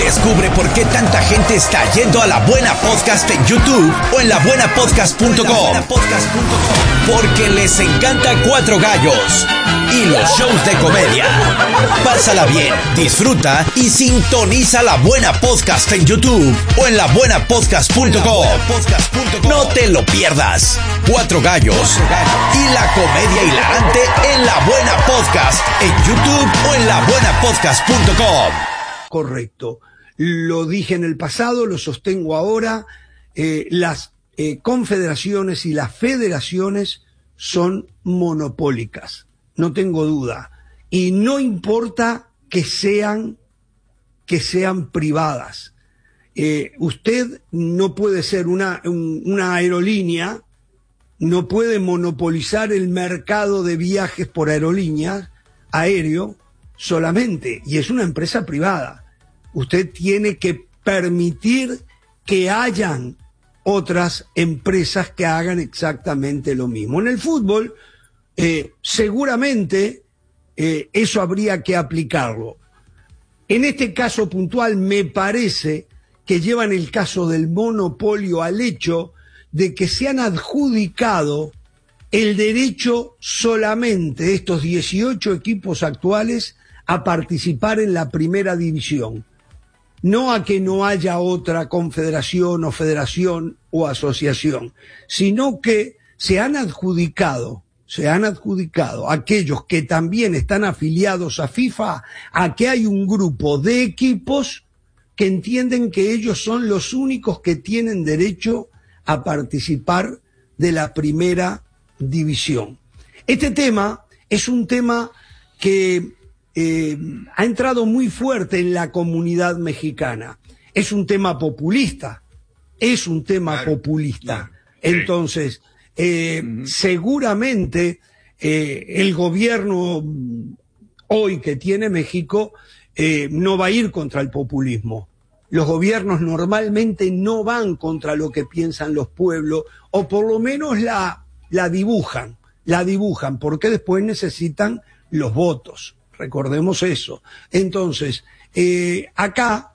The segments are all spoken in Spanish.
Descubre por qué tanta gente está yendo a La Buena Podcast en YouTube o en labuenapodcast.com. Porque les encanta Cuatro Gallos y los shows de comedia. Pásala bien, disfruta y sintoniza La Buena Podcast en YouTube o en labuenapodcast.com. No te lo pierdas. Cuatro Gallos y la comedia hilarante en La Buena Podcast en YouTube o en labuenapodcast.com. Correcto. Lo dije en el pasado, lo sostengo ahora. Las confederaciones y las federaciones son monopólicas, no tengo duda. Y no importa que sean privadas. Usted no puede ser una aerolínea, no puede monopolizar el mercado de viajes por aerolíneas aéreo solamente, y es una empresa privada. Usted tiene que permitir que hayan otras empresas que hagan exactamente lo mismo. En el fútbol, seguramente eso habría que aplicarlo. En este caso puntual, me parece que llevan el caso del monopolio al hecho de que se han adjudicado el derecho solamente, estos 18 equipos actuales, a participar en la primera división. No a que no haya otra confederación o federación o asociación, sino que se han adjudicado aquellos que también están afiliados a FIFA, a que hay un grupo de equipos que entienden que ellos son los únicos que tienen derecho a participar de la primera división. Este tema es un tema que ha entrado muy fuerte en la comunidad mexicana. Es un tema populista, Claro. Entonces, seguramente el gobierno hoy que tiene México no va a ir contra el populismo. Los gobiernos normalmente no van contra lo que piensan los pueblos, o por lo menos la dibujan, porque después necesitan los votos. Recordemos eso. Entonces, acá,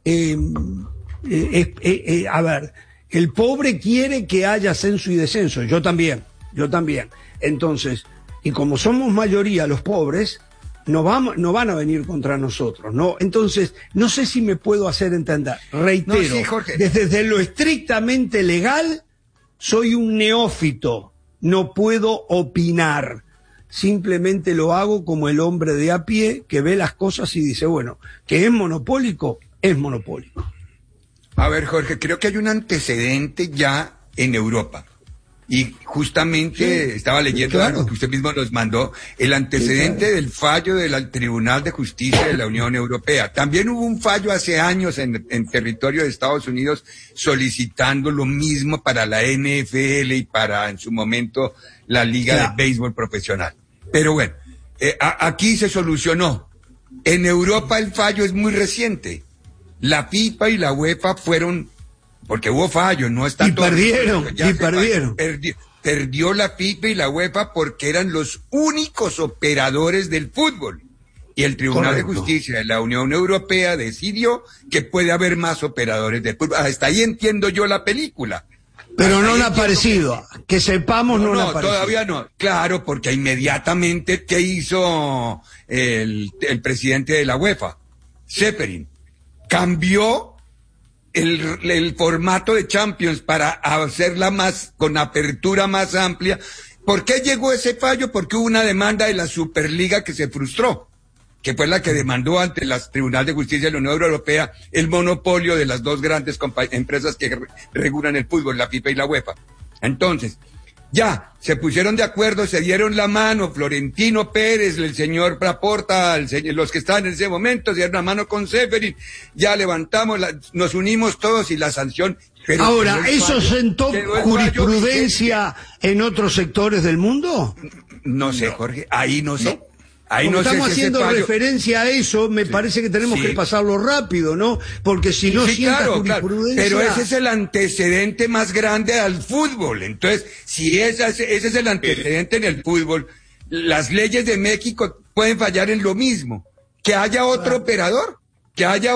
a ver, el pobre quiere que haya ascenso y descenso, yo también. Entonces, y como somos mayoría los pobres, no van a venir contra nosotros, ¿no? Entonces, no sé si me puedo hacer entender. Reitero, No, sí, Jorge. desde lo estrictamente legal, soy un neófito, no puedo opinar. Simplemente lo hago como el hombre de a pie que ve las cosas y dice, bueno, que es monopólico, es monopólico. A ver, Jorge, creo que hay un antecedente ya en Europa. Y justamente estaba leyendo claro, algo que usted mismo nos mandó, el antecedente del fallo del Tribunal de Justicia de la Unión Europea. También hubo un fallo hace años en territorio de Estados Unidos solicitando lo mismo para la NFL y para, en su momento, la Liga de Béisbol Profesional. Pero bueno, aquí se solucionó. En Europa el fallo es muy reciente. La FIFA y la UEFA fueron... Porque hubo fallos, no está todo. Perdieron. Perdió la FIFA y la UEFA porque eran los únicos operadores del fútbol. Y el Tribunal de Justicia de la Unión Europea decidió que puede haber más operadores del fútbol. Hasta ahí entiendo yo la película. Pero no le ha parecido, que sepamos no le ha parecido. Todavía no. Claro, porque inmediatamente, ¿qué hizo el presidente de la UEFA? Seferin. Cambió el formato de Champions para hacerla más, con apertura más amplia. ¿Por qué llegó ese fallo? Porque hubo una demanda de la Superliga que se frustró, que fue la que demandó ante el Tribunal de Justicia de la Unión Europea el monopolio de las dos grandes empresas que regulan el fútbol, la FIFA y la UEFA. Entonces, ya, se pusieron de acuerdo, se dieron la mano, Florentino Pérez, el señor Laporta, los que estaban en ese momento, se dieron la mano con Seferin, ya levantamos, nos unimos todos y la sanción. Pero ahora, ¿eso sentó jurisprudencia en otros sectores del mundo? No sé, Jorge, ahí no sé. Ahí Como no sé estamos si haciendo referencia a eso, me parece que tenemos que pasarlo rápido, ¿no? Porque si no sienta jurisprudencia... Pero ese es el antecedente más grande al fútbol. Entonces, si ese es el antecedente en el fútbol, las leyes de México pueden fallar en lo mismo. Que haya otro operador, que haya